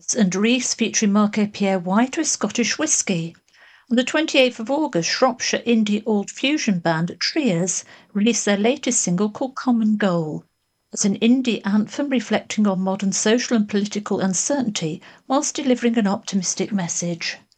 and Reese featuring Marco Pierre White with Scottish Whisky. On the 28th of August, Shropshire indie alt fusion band Triers released their latest single called Common Goal. It's an indie anthem reflecting on modern social and political uncertainty whilst delivering an optimistic message.